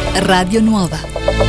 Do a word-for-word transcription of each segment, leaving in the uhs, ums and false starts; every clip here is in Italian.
Radio Nuova.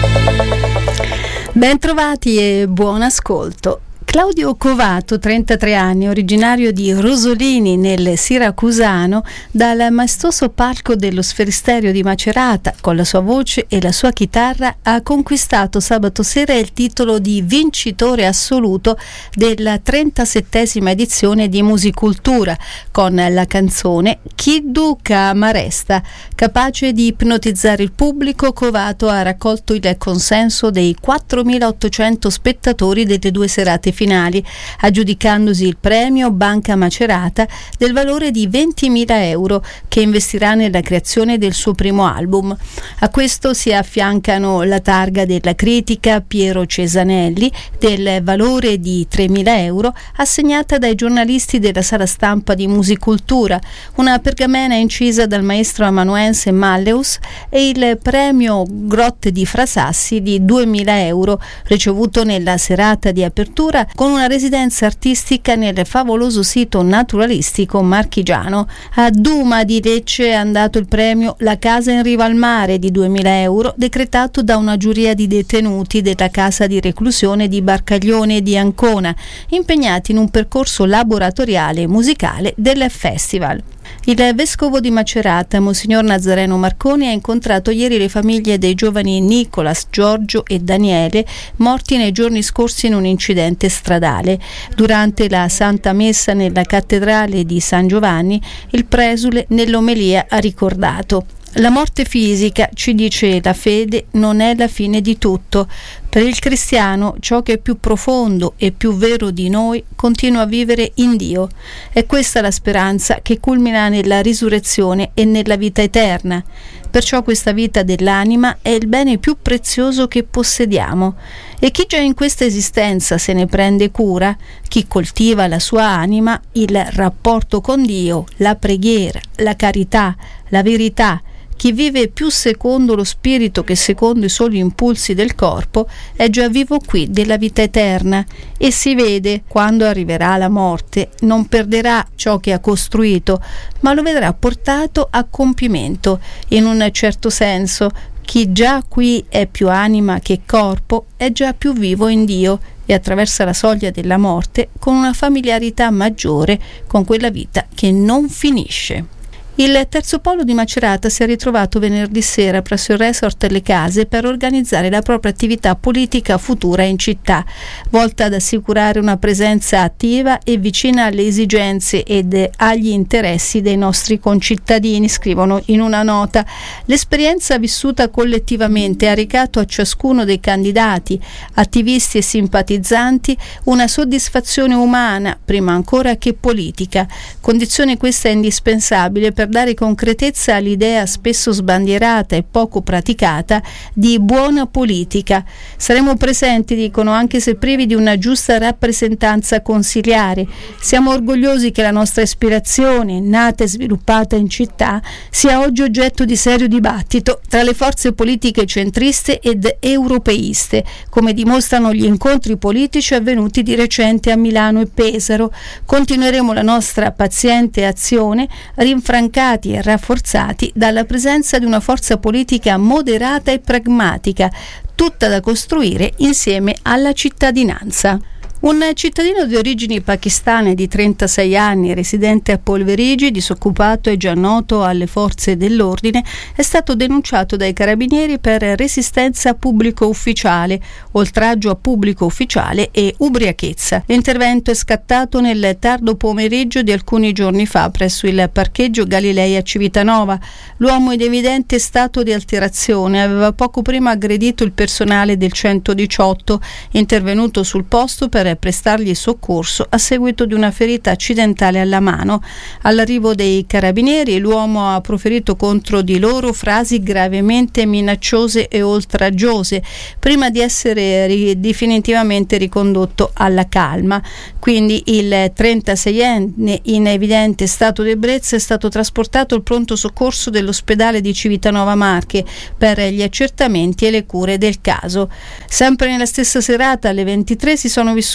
Bentrovati e buon ascolto. Claudio Covato, trentatré anni, originario di Rosolini nel Siracusano, dal maestoso palco dello Sferisterio di Macerata, con la sua voce e la sua chitarra, ha conquistato sabato sera il titolo di vincitore assoluto della trentasettesima edizione di Musicultura, con la canzone Chi Duca Maresta. Capace di ipnotizzare il pubblico, Covato ha raccolto il consenso dei quattromilaottocento spettatori delle due serate finali, aggiudicandosi il premio Banca Macerata del valore di ventimila euro, che investirà nella creazione del suo primo album. A questo si affiancano la targa della critica Piero Cesanelli del valore di tremila euro, assegnata dai giornalisti della sala stampa di Musicultura, una pergamena incisa dal maestro amanuense Malleus, e il premio Grotte di Frasassi di duemila euro, ricevuto nella serata di apertura con una residenza artistica nel favoloso sito naturalistico marchigiano. A Duma di Lecce è andato il premio La Casa in Riva al Mare di duemila euro, decretato da una giuria di detenuti della casa di reclusione di Barcaglione e di Ancona, impegnati in un percorso laboratoriale e musicale del festival. Il vescovo di Macerata, Monsignor Nazareno Marconi, ha incontrato ieri le famiglie dei giovani Nicolas, Giorgio e Daniele, morti nei giorni scorsi in un incidente stradale. Durante la Santa Messa nella cattedrale di San Giovanni, il presule nell'omelia ha ricordato: la morte fisica, ci dice la fede, non è la fine di tutto. Per il cristiano ciò che è più profondo e più vero di noi continua a vivere in Dio. È questa la speranza che culmina nella risurrezione e nella vita eterna. Perciò questa vita dell'anima è il bene più prezioso che possediamo. E chi già in questa esistenza se ne prende cura, chi coltiva la sua anima, il rapporto con Dio, la preghiera, la carità, la verità, chi vive più secondo lo spirito che secondo i soli impulsi del corpo, è già vivo qui della vita eterna, e si vede, quando arriverà la morte, non perderà ciò che ha costruito, ma lo vedrà portato a compimento. In un certo senso, chi già qui è più anima che corpo è già più vivo in Dio e attraversa la soglia della morte con una familiarità maggiore con quella vita che non finisce. Il terzo polo di Macerata si è ritrovato venerdì sera presso il resort Le Case per organizzare la propria attività politica futura in città, volta ad assicurare una presenza attiva e vicina alle esigenze ed agli interessi dei nostri concittadini, scrivono in una nota. L'esperienza vissuta collettivamente ha recato a ciascuno dei candidati, attivisti e simpatizzanti, una soddisfazione umana, prima ancora che politica, condizione questa indispensabile per dare concretezza all'idea spesso sbandierata e poco praticata di buona politica. Saremo presenti, dicono, anche se privi di una giusta rappresentanza consiliare. Siamo orgogliosi che la nostra ispirazione, nata e sviluppata in città, sia oggi oggetto di serio dibattito tra le forze politiche centriste ed europeiste, come dimostrano gli incontri politici avvenuti di recente a Milano e Pesaro. Continueremo la nostra paziente azione, rinfrancati e rafforzati dalla presenza di una forza politica moderata e pragmatica, tutta da costruire insieme alla cittadinanza. Un cittadino di origini pakistane di trentasei anni, residente a Polverigi, disoccupato e già noto alle forze dell'ordine, è stato denunciato dai carabinieri per resistenza pubblico ufficiale, oltraggio a pubblico ufficiale e ubriachezza. L'intervento è scattato nel tardo pomeriggio di alcuni giorni fa presso il parcheggio Galilei a Civitanova. L'uomo in evidente stato di alterazione aveva poco prima aggredito il personale del centodiciotto, intervenuto sul posto per prestargli soccorso a seguito di una ferita accidentale alla mano. All'arrivo dei carabinieri, l'uomo ha proferito contro di loro frasi gravemente minacciose e oltraggiose, prima di essere ri- definitivamente ricondotto alla calma. Quindi il trentaseienne in evidente stato di ebbrezza è stato trasportato al pronto soccorso dell'ospedale di Civitanova Marche per gli accertamenti e le cure del caso. Sempre nella stessa serata, alle ventitré, si sono vissuti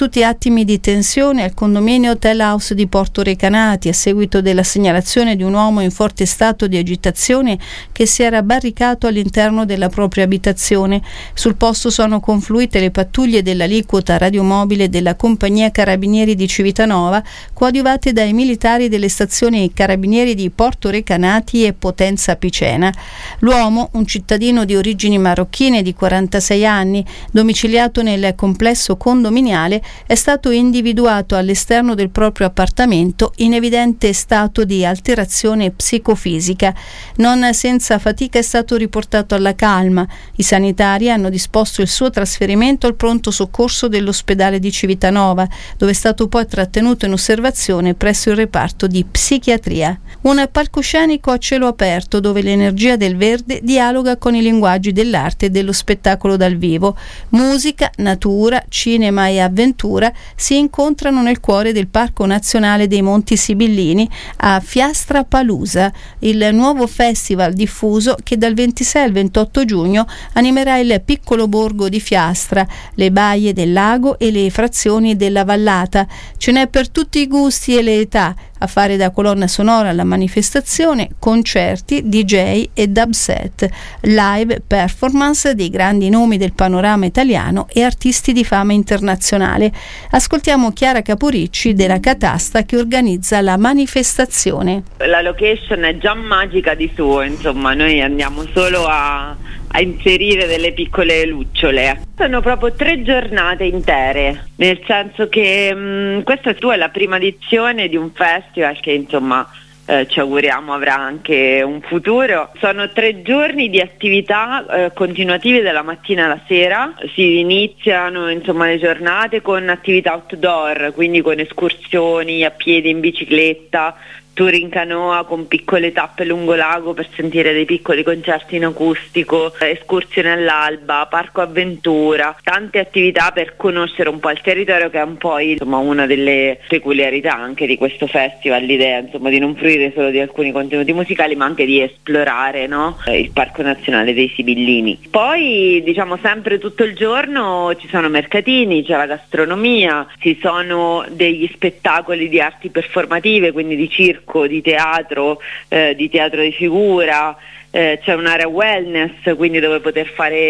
vissuti attimi di tensione al condominio Hotel House di Porto Recanati a seguito della segnalazione di un uomo in forte stato di agitazione che si era barricato all'interno della propria abitazione. Sul posto sono confluite le pattuglie dell'aliquota radiomobile della compagnia Carabinieri di Civitanova, coadiuvate dai militari delle stazioni Carabinieri di Porto Recanati e Potenza Picena. L'uomo, un cittadino di origini marocchine di quarantasei anni, domiciliato nel complesso condominiale, è stato individuato all'esterno del proprio appartamento in evidente stato di alterazione psicofisica. Non senza fatica è stato riportato alla calma. I sanitari hanno disposto il suo trasferimento al pronto soccorso dell'ospedale di Civitanova, dove è stato poi trattenuto in osservazione presso il reparto di psichiatria. Un palcoscenico a cielo aperto dove l'energia del verde dialoga con i linguaggi dell'arte e dello spettacolo dal vivo. Musica, natura, cinema e avventura si incontrano nel cuore del Parco Nazionale dei Monti Sibillini a Fiastra Palusa, il nuovo festival diffuso che dal ventisei al ventotto giugno animerà il piccolo borgo di Fiastra, le baie del lago e le frazioni della vallata. Ce n'è per tutti i gusti e le età. A fare da colonna sonora alla manifestazione concerti, D J e dubset, live performance dei grandi nomi del panorama italiano e artisti di fama internazionale. Ascoltiamo Chiara Caporicci della Catasta che organizza la manifestazione. La location è già magica di suo, insomma, noi andiamo solo a a inserire delle piccole lucciole. Sono proprio tre giornate intere, nel senso che mh, questa tua è la prima edizione di un festival che insomma eh, ci auguriamo avrà anche un futuro. Sono tre giorni di attività eh, continuative dalla mattina alla sera. Si iniziano insomma le giornate con attività outdoor, quindi con escursioni a piedi, in bicicletta, tour in canoa con piccole tappe lungo lago per sentire dei piccoli concerti in acustico, escursioni all'alba, parco avventura, tante attività per conoscere un po' il territorio, che è un po' insomma una delle peculiarità anche di questo festival, l'idea insomma di non fruire solo di alcuni contenuti musicali ma anche di esplorare, no? Il Parco Nazionale dei Sibillini. Poi diciamo sempre tutto il giorno ci sono mercatini, c'è la gastronomia, ci sono degli spettacoli di arti performative, quindi di circo, di teatro, eh, di teatro di figura, eh, c'è un'area wellness, quindi dove poter fare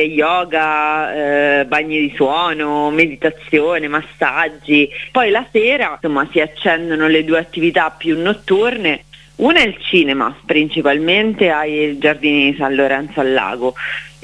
yoga, eh, bagni di suono, meditazione, massaggi. Poi la sera insomma si accendono le due attività più notturne. Una è il cinema, principalmente ai giardini di San Lorenzo al Lago,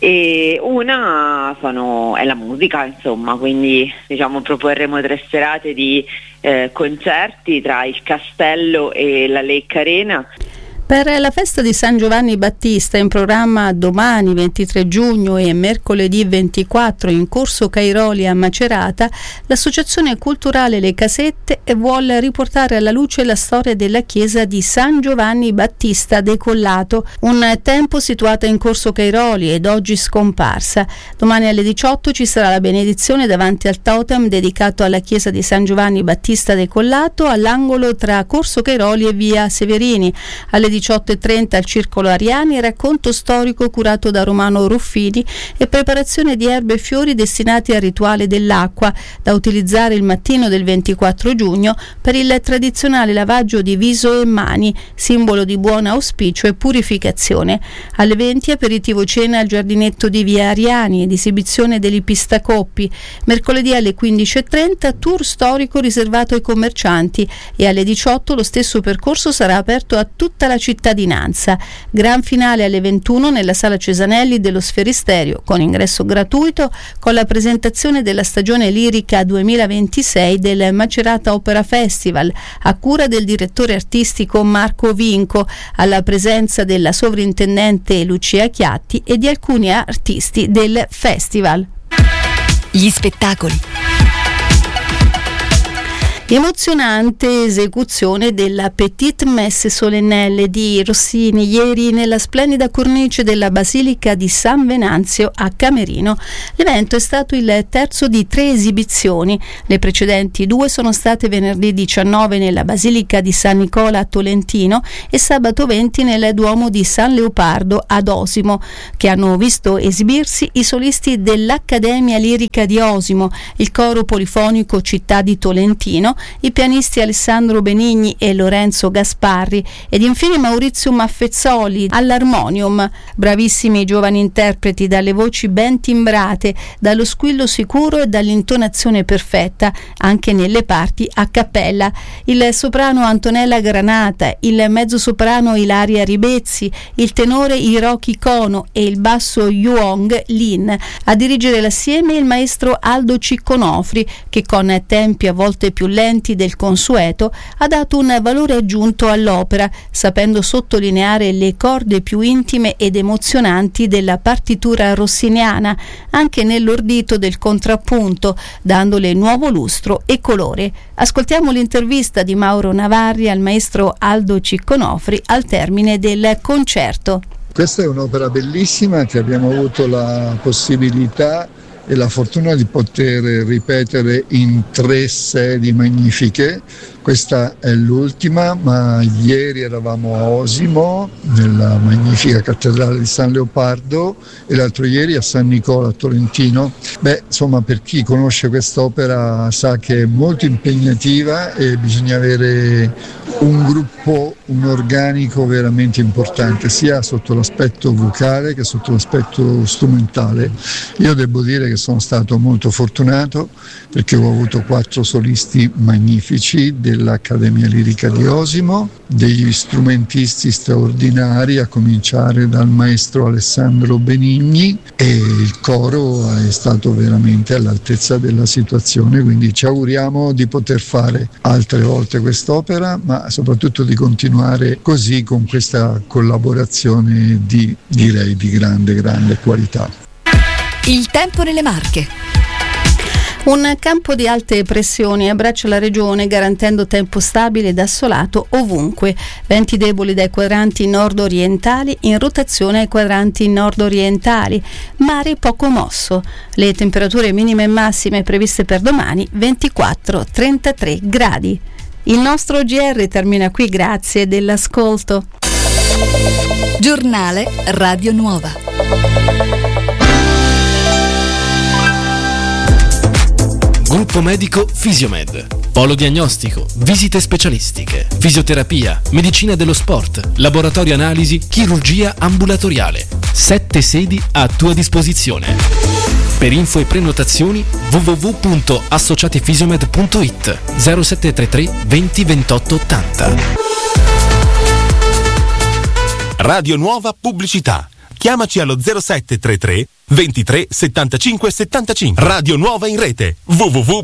e una sono, è la musica, insomma, quindi diciamo proporremo tre serate di eh, concerti tra il Castello e la Lake Arena. Per la festa di San Giovanni Battista, in programma domani ventitré giugno e mercoledì ventiquattro in Corso Cairoli a Macerata, l'associazione culturale Le Casette vuole riportare alla luce la storia della chiesa di San Giovanni Battista Decollato, un tempo situata in Corso Cairoli ed oggi scomparsa. Domani alle diciotto ci sarà la benedizione davanti al totem dedicato alla chiesa di San Giovanni Battista Decollato all'angolo tra Corso Cairoli e via Severini. Alle diciotto e trenta al Circolo Ariani, racconto storico curato da Romano Ruffini e preparazione di erbe e fiori destinati al rituale dell'acqua, da utilizzare il mattino del ventiquattro giugno per il tradizionale lavaggio di viso e mani, simbolo di buon auspicio e purificazione. Alle venti aperitivo cena al giardinetto di via Ariani ed esibizione degli pistacoppi. Mercoledì alle quindici e trenta tour storico riservato ai commercianti e alle diciotto lo stesso percorso sarà aperto a tutta la cittadinanza. Gran finale alle ventuno nella Sala Cesanelli dello Sferisterio con ingresso gratuito, con la presentazione della stagione lirica duemilaventisei del Macerata Opera Festival a cura del direttore artistico Marco Vinco, alla presenza della sovrintendente Lucia Chiatti e di alcuni artisti del festival. Gli spettacoli. Emozionante esecuzione della Petite Messe Solennelle di Rossini ieri nella splendida cornice della Basilica di San Venanzio a Camerino. L'evento è stato il terzo di tre esibizioni. Le precedenti due sono state venerdì diciannove nella Basilica di San Nicola a Tolentino e sabato venti nel Duomo di San Leopardo ad Osimo, che hanno visto esibirsi i solisti dell'Accademia Lirica di Osimo, il coro polifonico Città di Tolentino, i pianisti Alessandro Benigni e Lorenzo Gasparri ed infine Maurizio Maffezzoli all'armonium. Bravissimi giovani interpreti dalle voci ben timbrate, dallo squillo sicuro e dall'intonazione perfetta anche nelle parti a cappella. Il soprano Antonella Granata, il mezzosoprano Ilaria Ribezzi, il tenore Hiroki Kono e il basso Yuong Lin. A dirigere l'assieme il maestro Aldo Cicconofri, che con tempi a volte più lenti del consueto ha dato un valore aggiunto all'opera, sapendo sottolineare le corde più intime ed emozionanti della partitura rossiniana, anche nell'ordito del contrappunto, dandole nuovo lustro e colore. Ascoltiamo l'intervista di Mauro Navarri al maestro Aldo Cicconofri al termine del concerto. Questa è un'opera bellissima che abbiamo avuto la possibilità e la fortuna di poter ripetere in tre sedi magnifiche. Questa è l'ultima, ma ieri eravamo a Osimo, nella magnifica cattedrale di San Leopardo, e l'altro ieri a San Nicola a Tolentino. Beh, insomma, per chi conosce quest'opera sa che è molto impegnativa e bisogna avere un gruppo, un organico veramente importante, sia sotto l'aspetto vocale che sotto l'aspetto strumentale. Io devo dire che sono stato molto fortunato perché ho avuto quattro solisti magnifici dell'Accademia Lirica di Osimo, degli strumentisti straordinari, a cominciare dal maestro Alessandro Benigni, e il coro è stato veramente all'altezza della situazione, quindi ci auguriamo di poter fare altre volte quest'opera, ma soprattutto di continuare così con questa collaborazione di, direi, di grande, grande qualità. Il tempo nelle Marche. Un campo di alte pressioni abbraccia la regione garantendo tempo stabile ed assolato ovunque. Venti deboli dai quadranti nord-orientali in rotazione ai quadranti nord-orientali. Mare poco mosso. Le temperature minime e massime previste per domani ventiquattro trentatré gradi. Il nostro G R termina qui, grazie dell'ascolto. Giornale Radio Nuova. Gruppo medico Fisiomed, polo diagnostico, visite specialistiche, fisioterapia, medicina dello sport, laboratorio analisi, chirurgia ambulatoriale. Sette sedi a tua disposizione. Per info e prenotazioni w w w punto associatifisiomed punto i t zero sette tre tre venti ventotto ottanta. Radio Nuova Pubblicità. Chiamaci allo zero sette tre tre ventitré settantacinque settantacinque. Radio Nuova in rete w w w